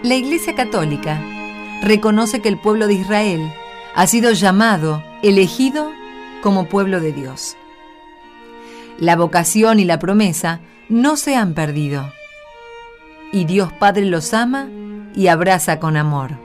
La Iglesia Católica reconoce que el pueblo de Israel ha sido llamado, elegido como pueblo de Dios. La vocación y la promesa no se han perdido. Y Dios Padre los ama y abraza con amor.